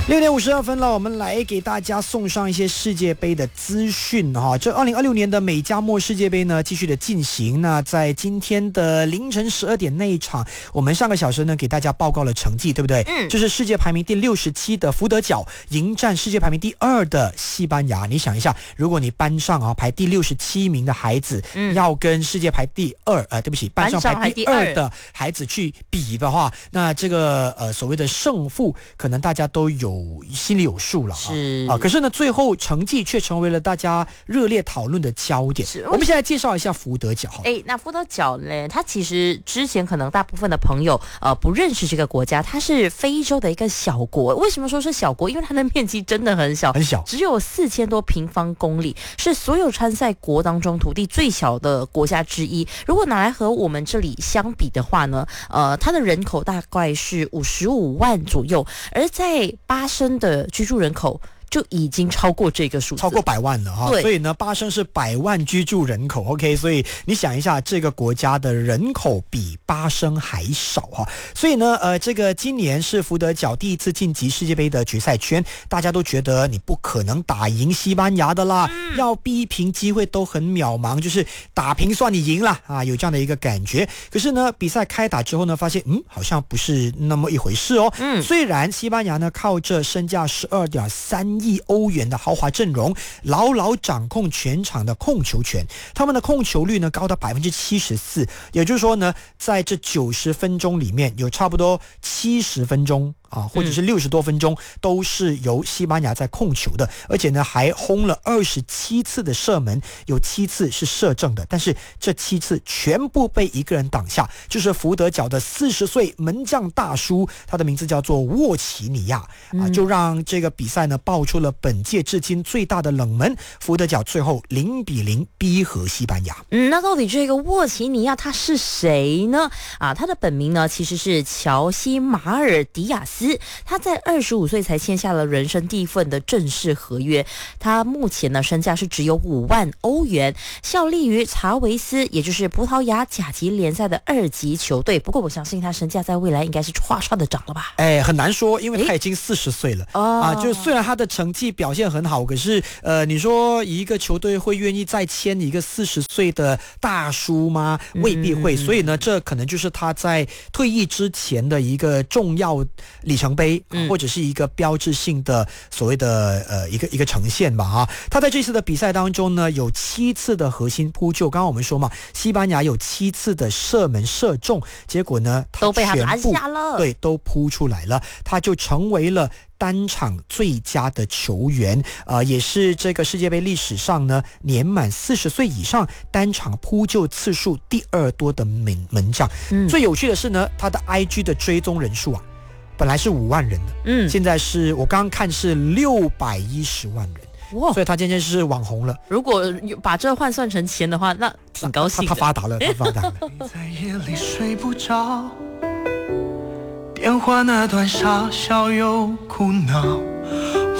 6点52分了，我们来给大家送上一些世界杯的资讯哈。这2026年的美加墨世界杯呢，继续的进行。那在今天的凌晨12点那一场，我们上个小时呢给大家报告了成绩，对不对？就是世界排名第67的福德角迎战世界排名第2的西班牙。你想一下，如果你班上排第67名的孩子，要跟世界排第2，对不起，班上排第2的孩子去比的话，那这个所谓的胜负，可能大家都心里有数了可是呢，最后成绩却成为了大家热烈讨论的焦点。我们现在介绍一下福德角。 那福德角呢，它其实之前可能大部分的朋友不认识这个国家，它是非洲的一个小国。为什么说是小国？因为它的面积真的很小，只有4000多平方公里，是所有参赛国当中土地最小的国家之一。如果拿来和我们这里相比的话呢，它的人口大概是55万左右，而在巴生的居住人口就已经超过这个数字， 超过100万了哈。所以呢，巴生是100万居住人口 ，OK。所以你想一下，这个国家的人口比巴生还少哈。所以呢，这个今年是福德角第一次晋级世界杯的决赛圈，大家都觉得你不可能打赢西班牙的啦，要逼平机会都很渺茫，就是打平算你赢了啊，有这样的一个感觉。可是呢，比赛开打之后呢，发现好像不是那么一回事哦。虽然西班牙呢靠着身价12.3亿欧元的豪华阵容，牢牢掌控全场的控球权，他们的控球率呢高达74%，也就是说呢，在这90分钟里面，有差不多70分钟或者是60多分钟都是由西班牙在控球的，而且呢还轰了27次的射门，有7次是射正的，但是这7次全部被一个人挡下，就是福德角的40岁门将大叔，他的名字叫做沃奇尼亚就让这个比赛呢爆出了本届至今最大的冷门，福德角最后0-0逼和西班牙。 那到底这个沃奇尼亚他是谁呢？他的本名呢其实是乔西马尔迪亚斯，他在25岁才签下了人生第一份的正式合约，他目前呢身价是只有5万欧元，效力于查维斯，也就是葡萄牙甲级联赛的2级球队。不过我相信他身价在未来应该是唰唰的涨了吧？ 很难说，因为他已经40岁了就虽然他的成绩表现很好，可是你说一个球队会愿意再签一个40岁的大叔吗？未必会。所以呢，这可能就是他在退役之前的一个重要里程碑或者是一个标志性的所谓的一个呈现吧他在这次的比赛当中呢，有7次的核心扑救，刚刚我们说嘛，西班牙有7次的射门射中，结果呢都被他拦下了， 对，都扑出来了，他就成为了单场最佳的球员也是这个世界杯历史上呢年满40岁以上单场扑救次数第2多的门将最有趣的是呢，他的 IG 的追踪人数本来是5万人的现在是我刚刚看是610万人所以他今天是网红了。 如果把这换算成钱的话，那挺高兴的。 他发达了，他发达了。 你在夜里睡不着，电话那端傻笑又苦恼，